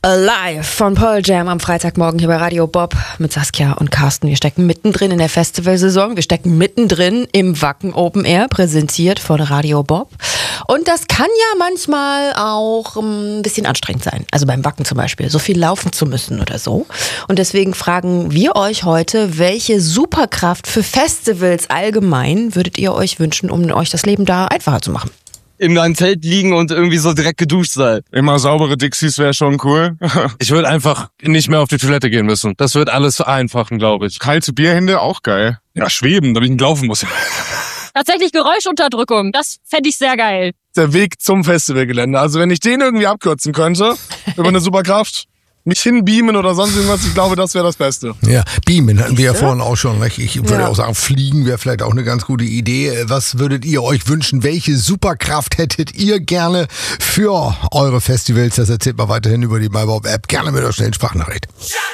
Live von Pearl Jam am Freitagmorgen hier bei Radio Bob mit Saskia und Carsten. Wir stecken mittendrin in der Festivalsaison. Wir stecken mittendrin im Wacken Open Air, präsentiert von Radio Bob. Und das kann ja manchmal auch ein bisschen anstrengend sein. Also beim Wacken zum Beispiel, so viel laufen zu müssen oder so. Und deswegen fragen wir euch heute, welche Superkraft für Festivals allgemein würdet ihr euch wünschen, um euch das Leben da einfacher zu machen? In einem Zelt liegen und irgendwie so direkt geduscht sein. Immer saubere Dixies wäre schon cool. Ich würde einfach nicht mehr auf die Toilette gehen müssen. Das wird alles vereinfachen, glaube ich. Kalte Bierhände, auch geil. Ja, schweben, damit ich nicht laufen muss. Tatsächlich Geräuschunterdrückung, das fände ich sehr geil. Der Weg zum Festivalgelände. Also wenn ich den irgendwie abkürzen könnte, über eine Superkraft, mich hinbeamen oder sonst irgendwas, ich glaube, das wäre das Beste. Ja, beamen hatten wir ja vorhin auch schon. Ich würde auch sagen, fliegen wäre vielleicht auch eine ganz gute Idee. Was würdet ihr euch wünschen? Welche Superkraft hättet ihr gerne für eure Festivals? Das erzählt mal weiterhin über die MyBob-App. Gerne mit eurer schnellen Sprachnachricht.